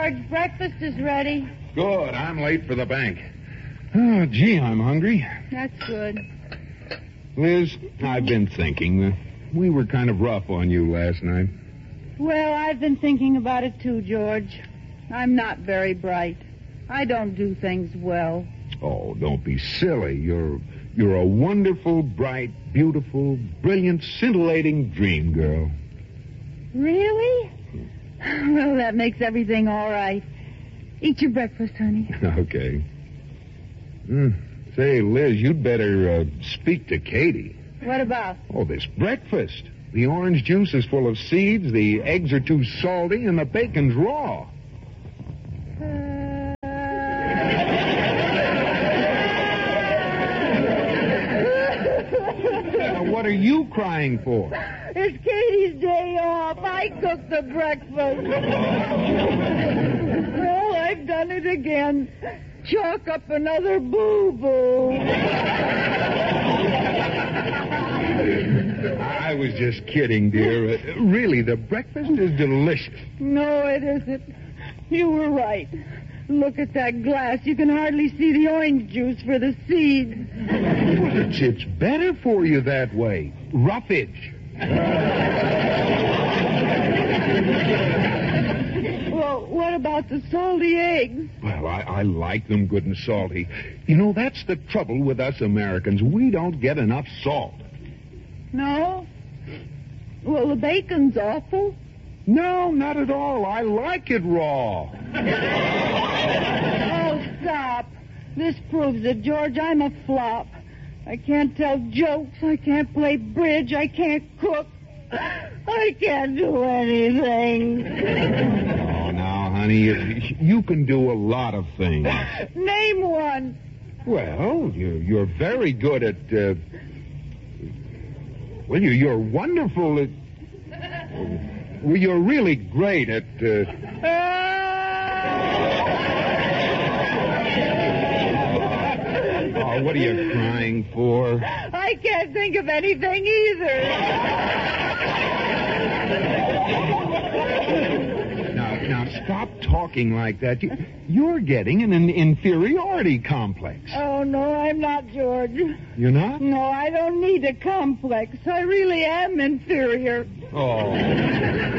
George, breakfast is ready. Good. I'm late for the bank. Oh, gee, I'm hungry. That's good. Liz, I've been thinking. We were kind of rough on you last night. Well, I've been thinking about it too, George. I'm not very bright. I don't do things well. Oh, don't be silly. You're a wonderful, bright, beautiful, brilliant, scintillating dream girl. Really? Well, that makes everything all right. Eat your breakfast, honey. Okay. Say, Liz, you'd better speak to Katie. What about? Oh, this breakfast. The orange juice is full of seeds, the eggs are too salty, and the bacon's raw. Now, what are you crying for? It's Katie's day off. I cooked the breakfast. Well, I've done it again. Chalk up another boo-boo. I was just kidding, dear. Really, the breakfast is delicious. No, it isn't. You were right. Look at that glass. You can hardly see the orange juice for the seeds. Well, it's better for you that way. Roughage. Well, what about the salty eggs? Well, I like them good and salty. You know, that's the trouble with us Americans. We don't get enough salt. No? Well, the bacon's awful. No, not at all. I like it raw. Oh, stop. This proves it, George. I'm a flop. I can't tell jokes. I can't play bridge. I can't cook. I can't do anything. Oh, now, honey, you can do a lot of things. Name one. Well, you're very good at... Well, you're wonderful at... Well, you're really great at... Oh, what are you crying for? I can't think of anything either. Now, stop talking like that. You're getting an inferiority complex. Oh, no, I'm not, George. You're not? No, I don't need a complex. I really am inferior. Oh.